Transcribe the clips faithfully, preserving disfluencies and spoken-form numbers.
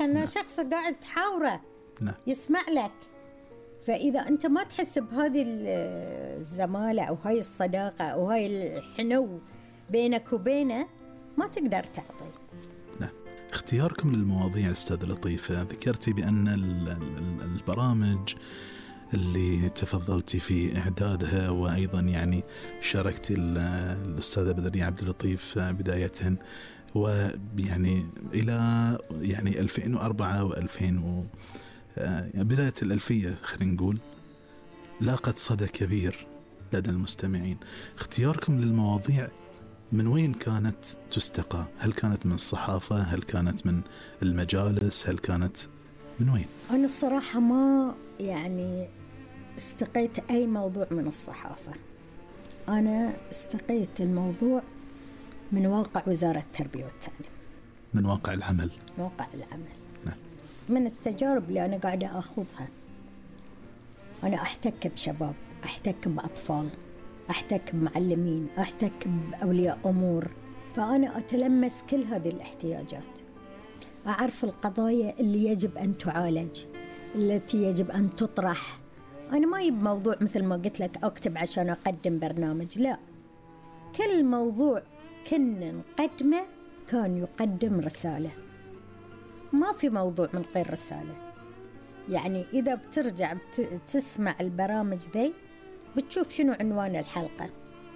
لأن نعم. شخص قاعد تحاوره نعم. يسمع لك. فإذا أنت ما تحس بهذه الزمالة أو هاي الصداقة أو هاي الحنو بينك وبينه ما تقدر تعطي. نعم. اختياركم للمواضيع أستاذ لطيفة، ذكرتي بأن البرامج اللي تفضلتي في إعدادها وأيضا يعني شاركتي الأستاذة بدرية عبد اللطيف بداية ويعني إلى يعني ألفين وأربعة وألفين و بداية الألفية خلينا نقول لاقت صدى كبير لدى المستمعين. اختياركم للمواضيع من وين كانت تستقى؟ هل كانت من الصحافة؟ هل كانت من المجالس؟ هل كانت من وين؟ أنا الصراحة ما يعني استقيت أي موضوع من الصحافة. أنا استقيت الموضوع من واقع وزارة التربية والتعليم، من واقع العمل. واقع العمل. نعم. من التجارب اللي أنا قاعدة أخذها. أنا أحتك بشباب، أحتك بأطفال، أحتك بمعلمين، أحتك بأولياء أمور، فأنا أتلمس كل هذه الاحتياجات. أعرف القضايا اللي يجب أن تعالج، التي يجب أن تطرح. أنا ما يب موضوع مثل ما قلت لك أكتب عشان أقدم برنامج، لا، كل موضوع كنا نقدمه كان يقدم رسالة. ما في موضوع من غير رسالة. يعني إذا بترجع بت... تسمع البرامج ذي بتشوف شنو عنوان الحلقة،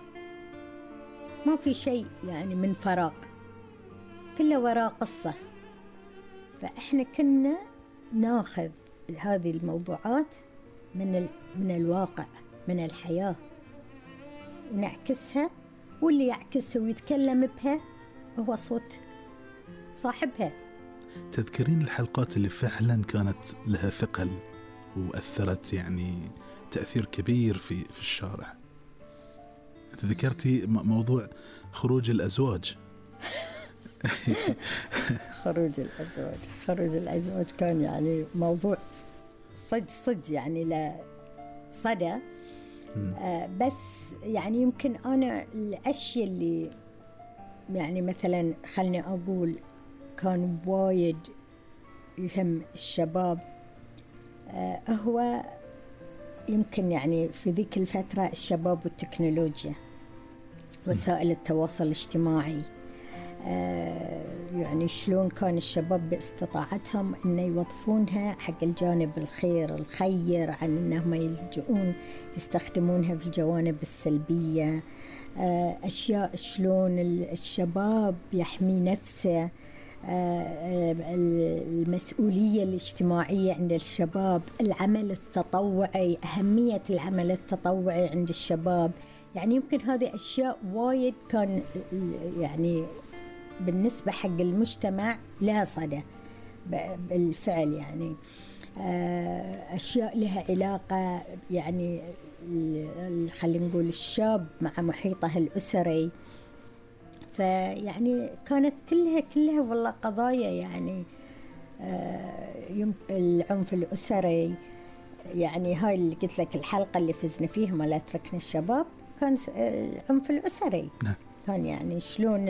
ما في شيء يعني من فراغ، كله وراء قصة. فإحنا كنا ناخذ هذه الموضوعات من ال... من الواقع، من الحياة، ونعكسها، واللي يعكسها ويتكلم بها هو صوت صاحبها. تذكرين الحلقات اللي فعلا كانت لها ثقل وأثرت يعني تأثير كبير في في الشارع؟ ذكرتي موضوع خروج الأزواج. خروج الأزواج خروج الأزواج كان يعني موضوع صج صج يعني لا صدى. آه بس يعني يمكن أنا الأشياء اللي يعني مثلا خلني أقول كان وايد يهم الشباب، آه هو يمكن يعني في ذيك الفترة الشباب والتكنولوجيا، وسائل التواصل الاجتماعي. آه يعني شلون كان الشباب باستطاعتهم أن يوظفونها حق الجانب الخير الخير، عن أنهم يلجؤون يستخدمونها في الجوانب السلبية. آه أشياء شلون الشباب يحمي نفسه، آه المسؤولية الاجتماعية عند الشباب، العمل التطوعي، أهمية العمل التطوعي عند الشباب. يعني يمكن هذه أشياء وايد كان يعني بالنسبة حق المجتمع لها صدى بالفعل. يعني أشياء لها علاقة يعني خلينا نقول الشاب مع محيطه الأسري. فيعني كانت كلها كلها والله قضايا يعني العنف الأسري. يعني هاي اللي قلت لك الحلقة اللي فزنا فيها ما لا تركنا الشباب كان العنف الأسري. نعم. كان يعني شلون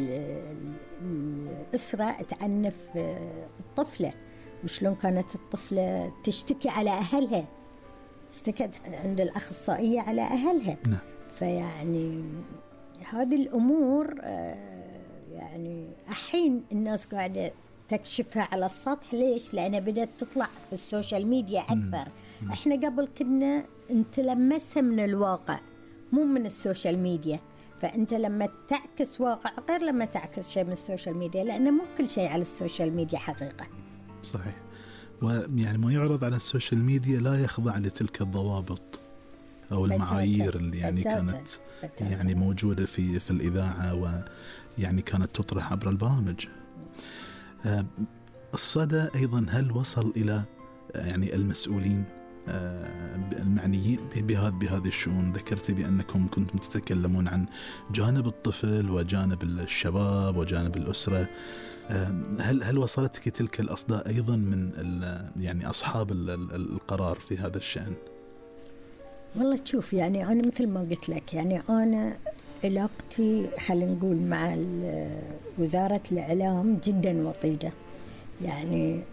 الأسرة تعنف الطفلة، وشلون كانت الطفلة تشتكي على أهلها، اشتكت عند الأخصائية على أهلها. نعم. فيعني هذه الأمور يعني الحين الناس قاعدة تكشفها على السطح. ليش؟ لأنها بدأت تطلع في السوشيال ميديا أكثر. مم. إحنا قبل كنا نتلمسها من الواقع مو من السوشيال ميديا. فأنت لما تعكس واقع غير لما تعكس شيء من السوشيال ميديا، لأنه مو كل شيء على السوشيال ميديا حقيقة. صحيح. ويعني ما يعرض على السوشيال ميديا لا يخضع لتلك الضوابط أو المعايير اللي يعني بتاتا. كانت بتاتا. يعني موجودة في في الإذاعة ويعني كانت تطرح عبر البرامج. آه الصدى أيضا هل وصل إلى يعني المسؤولين آه المعنيين بهذه بهذه الشؤون؟ ذكرتي بأنكم كنتم تتكلمون عن جانب الطفل وجانب الشباب وجانب الأسرة. آه هل هل وصلتك تلك الأصداء أيضا من يعني أصحاب القرار في هذا الشأن؟ والله تشوف يعني أنا مثل ما قلت لك يعني أنا علاقتي خلينا نقول مع وزارة الإعلام جدا وطيدة. يعني